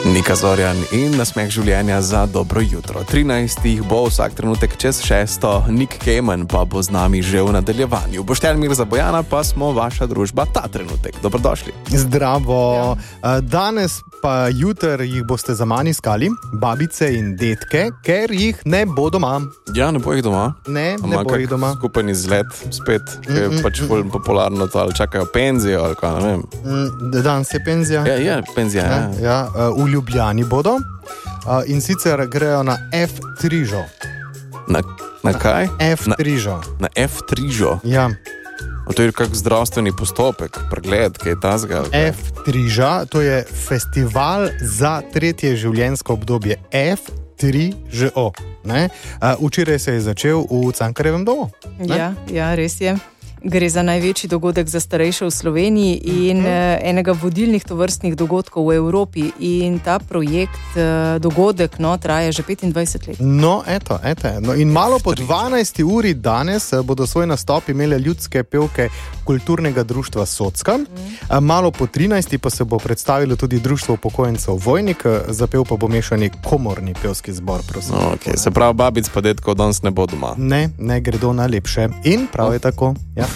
Nika Zorjan in nasmeh življenja za dobro jutro. 13 jih bo vsak trenutek čez 6. Nik Kemen pa bo z nami že v nadaljevanju. Boštjan Mirza Bojana pa smo vaša družba ta trenutek. Dobrodošli. Zdravo. Danes pa jutr jih boste za manj iskali, babice in detke, ker jih ne bo doma. Ja, ne bo jih doma. Ne bo jih doma. Skupen izlet spet, ki je pač bolj popularno to, ali čakajo penzijo, ali kaj, ne vem. Danes je penzija. Ja, penzija, ja. V Ljubljani bodo in sicer grejo na F-trižo. Na kaj? F-trižo. Na F-trižo? Ja. To je kak zdravstveni postopek, pregled, kaj je tazga? F-triža, to je festival za tretje življenjsko obdobje. F-trižo. Včeraj se je začel v Cankarjevem domu. Ja, res je. Gre za največji dogodek za starejše v Sloveniji in enega vodilnih tovrstnih dogodkov v Evropi. In ta projekt, dogodek, traja že 25 let. In malo po 12. uri danes bodo svoj nastop imele ljudske pevke kulturnega društva Socka. Malo po 13. pa se bo predstavilo tudi društvo upokojencev Vojnik, zapel pa bo mešani komorni pevski zbor. Se pravi, babic pa detkov danes ne bo doma. Ne gredo na lepše. In prav je tako. Ja.